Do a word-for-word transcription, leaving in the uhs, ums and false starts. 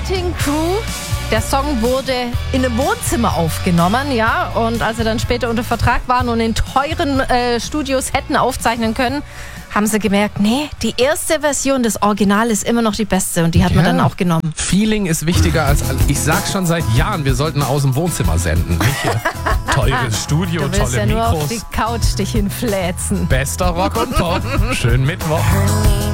Mountain Crew. Der Song wurde in einem Wohnzimmer aufgenommen, ja, und als sie dann später unter Vertrag waren und in teuren äh, Studios hätten aufzeichnen können, haben sie gemerkt, nee, die erste Version des Original ist immer noch die beste und die hat Ja. man dann auch genommen. Feeling ist wichtiger als alles. Ich sag schon seit Jahren, wir sollten aus dem Wohnzimmer senden. Nicht hier teures Studio, Du willst tolle ja nur auf Mikros. die Couch dich hinfläzen. Bester Rock und Pop. Schönen Mittwoch.